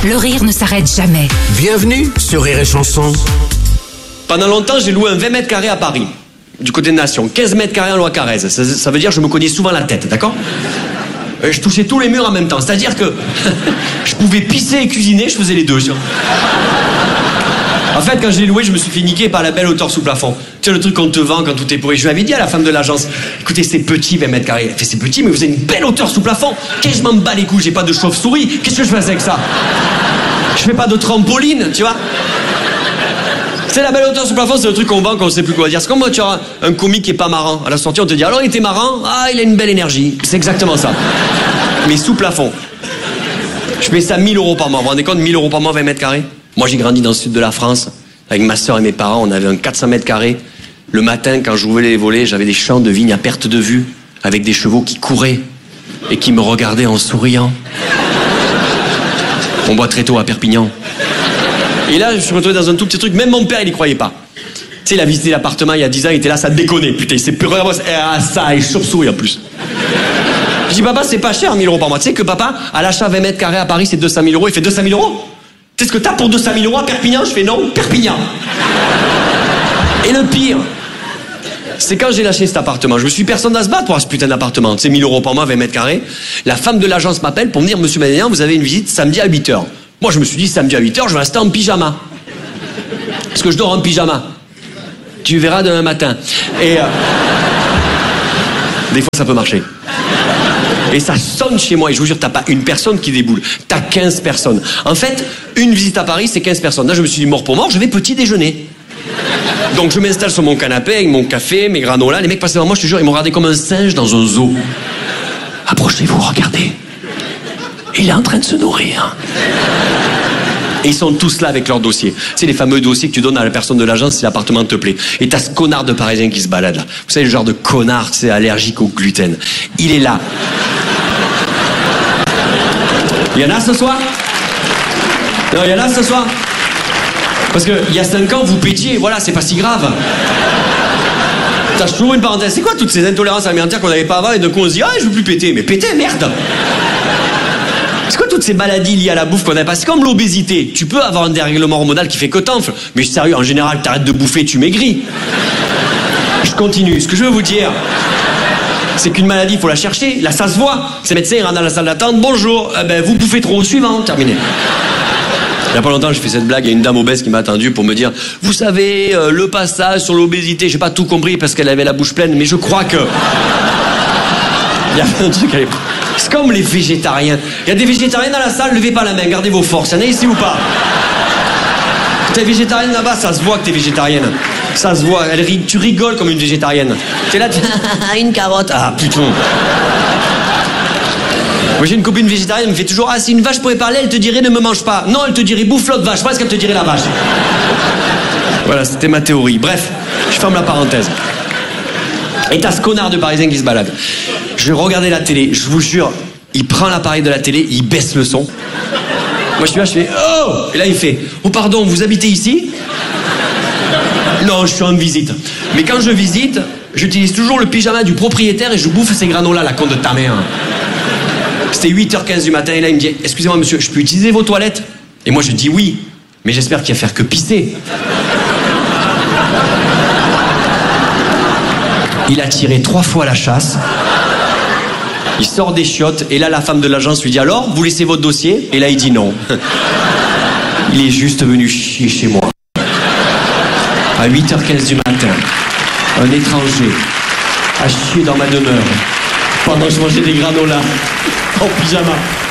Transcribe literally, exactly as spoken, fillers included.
le rire ne s'arrête jamais. Bienvenue sur Rire et Chanson. Pendant longtemps, j'ai loué un vingt mètres carrés à Paris, du côté de Nation. quinze mètres carrés en Loire-Carrez. Ça, ça veut dire que je me cognais souvent la tête, d'accord? Et je touchais tous les murs en même temps. C'est-à-dire que je pouvais pisser et cuisiner, je faisais les deux. En fait, quand je l'ai loué, je me suis fait niquer par la belle hauteur sous plafond. Tu sais, le truc qu'on te vend quand tout est pourri. Je lui avais dit à la femme de l'agence, écoutez, c'est petit, vingt mètres carrés. Elle fait, c'est petit, mais vous avez une belle hauteur sous plafond. Qu'est-ce que je m'en bats les couilles? J'ai pas de chauve-souris. Qu'est-ce que je fais avec ça? Je fais pas de trampoline, tu vois? C'est la belle hauteur sous plafond, c'est le truc qu'on vend quand on sait plus quoi dire. C'est comme moi, tu as un comique qui est pas marrant. À la sortie, on te dit, alors il était marrant? Ah, il a une belle énergie. C'est exactement ça. Mais sous plafond. Je paye ça mille euros par mois. Vous vous rendez compte, mille euros par mois, vingt mètres carrés? Moi, j'ai grandi dans le sud de la France. Avec ma soeur et mes parents, on avait un quatre cents mètres carrés. Le matin, quand j'ouvrais les volets, j'avais des champs de vignes à perte de vue, avec des chevaux qui couraient et qui me regardaient en souriant. On boit très tôt à Perpignan. Et là, je me suis retrouvé dans un tout petit truc. Même mon père, il y croyait pas. Tu sais, il a visité l'appartement il y a dix ans, il était là, ça déconnait. Putain, c'est plus rien. Ah, ça, et chauve-souris en plus. Je dis, papa, c'est pas cher, mille euros par mois. Tu sais que papa, à l'achat vingt mètres carrés à Paris, c'est deux cent mille euros. Il fait deux cent mille euros? Tu sais ce que t'as pour deux cent mille euros à Perpignan? Je fais non, Perpignan. Et le pire, c'est quand j'ai lâché cet appartement. Je me suis dit, personne à se battre pour ce putain d'appartement. Tu sais, mille euros par mois, vingt mètres carrés. La femme de l'agence m'appelle pour me dire, monsieur Ménéan, vous avez une visite samedi à huit heures. Moi, je me suis dit, samedi à huit heures, je vais rester en pyjama. Parce que je dors en pyjama. Tu verras demain matin. Et... Euh, des fois, ça peut marcher. Et ça sonne chez moi, et je vous jure, t'as pas une personne qui déboule. T'as quinze personnes. En fait, une visite à Paris, c'est quinze personnes. Là, je me suis dit, mort pour mort, je vais petit déjeuner. Donc, je m'installe sur mon canapé avec mon café, mes granolas. Les mecs passaient devant moi, je te jure, ils m'ont regardé comme un singe dans un zoo. Approchez-vous, regardez. Il est en train de se nourrir. Et ils sont tous là avec leur dossier. C'est les fameux dossiers que tu donnes à la personne de l'agence si l'appartement te plaît. Et t'as ce connard de Parisien qui se balade là. Vous savez, le genre de connard, c'est allergique au gluten. Il est là. Il y en a ce soir? Non, il y en a ce soir? Parce qu'il y a cinq ans, vous pétiez, voilà, c'est pas si grave. T'as toujours une parenthèse. C'est quoi toutes ces intolérances alimentaires qu'on n'avait pas avant et d'un coup on se dit, ah, je veux plus péter. Mais péter, merde! C'est quoi toutes ces maladies liées à la bouffe qu'on n'a pas? C'est comme l'obésité. Tu peux avoir un dérèglement hormonal qui fait que t'enfles. Mais sérieux, en général, t'arrêtes de bouffer, tu maigris. Je continue. Ce que je veux vous dire, c'est qu'une maladie, il faut la chercher. Là, ça se voit. Ces médecins, ils rentrent dans la salle d'attente. Bonjour. Eh ben, vous bouffez trop. Suivant. Terminé. Il n'y a pas longtemps, j'ai fait cette blague. Il y a une dame obèse qui m'a attendu pour me dire, vous savez, euh, le passage sur l'obésité, j'ai pas tout compris parce qu'elle avait la bouche pleine, mais je crois que... Il y a un truc à l'époque. C'est comme les végétariens. Il y a des végétariens dans la salle, levez pas la main, gardez vos forces. Il y en a ici ou pas? T'es végétarienne là-bas, ça se voit que t'es végétarienne. Ça se voit, elle rit, tu rigoles comme une végétarienne. T'es là, tu... une carotte. Ah putain. Moi j'ai une copine végétarienne, elle me fait toujours, ah si une vache pourrait parler, elle te dirait ne me mange pas. Non, elle te dirait bouffe l'autre vache, parce qu'elle te dirait la vache. Voilà, c'était ma théorie. Bref, je ferme la parenthèse. Et t'as ce connard de Parisien qui se balade. Je regardais la télé, je vous jure, il prend l'appareil de la télé, il baisse le son. Moi je suis là, je fais oh! Et là il fait, oh pardon, vous habitez ici? Non, je suis en visite. Mais quand je visite, j'utilise toujours le pyjama du propriétaire et je bouffe ces granolas, la con de ta mère. C'était huit heures quinze du matin et là il me dit, excusez-moi monsieur, je peux utiliser vos toilettes? Et moi je dis oui, mais j'espère qu'il va faire que pisser. Il a tiré trois fois la chasse. Il sort des chiottes et là la femme de l'agence lui dit alors vous laissez votre dossier? Et là il dit non. Il est juste venu chier chez moi. À huit heures quinze du matin, un étranger a chié dans ma demeure pendant que je mangeais des granolas en pyjama.